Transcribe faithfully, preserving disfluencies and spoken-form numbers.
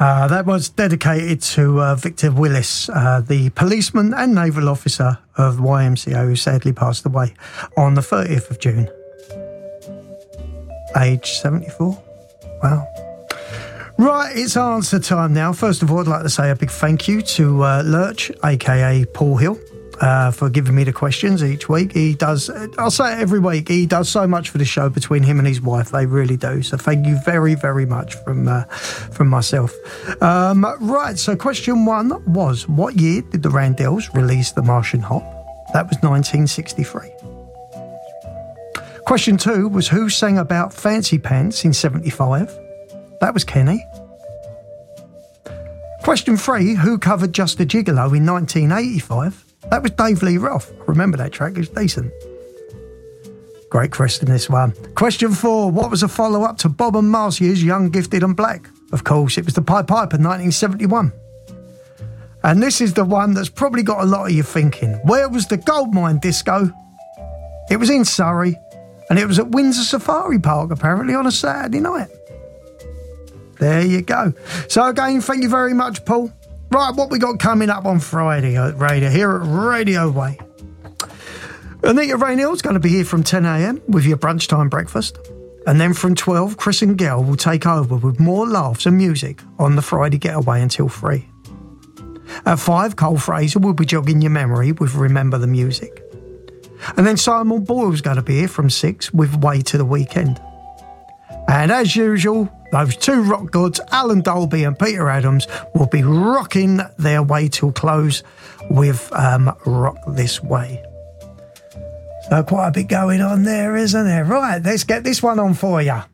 Uh, that was dedicated to uh, Victor Willis, uh, the policeman and naval officer of Y M C A, who sadly passed away on the thirtieth of June. Age seventy-four. Wow. Right, it's answer time now. First of all, I'd like to say a big thank you to uh, Lurch, a k a. Paul Hill, uh, for giving me the questions each week. He does, I'll say it every week, he does so much for the show between him and his wife. They really do. So thank you very, very much from uh, from myself. Um, right, so question one was, what year did the Randells release The Martian Hop? That was nineteen sixty-three. Question two was, who sang about Fancy Pants in seventy-five? That was Kenny. Question three, who covered Just a Gigolo in nineteen eighty-five? That was Dave Lee Roth. I remember that track, it was decent. Great question, this one. Question four, what was a follow-up to Bob and Marcia's Young, Gifted and Black? Of course, it was the Pied Piper, nineteen seventy-one. And this is the one that's probably got a lot of you thinking. Where was the Goldmine Disco? It was in Surrey, and it was at Windsor Safari Park, apparently, on a Saturday night. There you go. So again, thank you very much, Paul. Right, what we got coming up on Friday at Radio, here at Radio Way. Anita Rainhill's going to be here from ten a.m. with your brunch time breakfast. And then from twelve, Chris and Gail will take over with more laughs and music on the Friday Getaway until three. At five, Cole Fraser will be jogging your memory with Remember the Music. And then Simon Boyle's going to be here from six with Way to the Weekend. And as usual, those two rock gods, Alan Dolby and Peter Adams, will be rocking their way till close with um, Rock This Way. So quite a bit going on there, isn't there? Right, let's get this one on for you.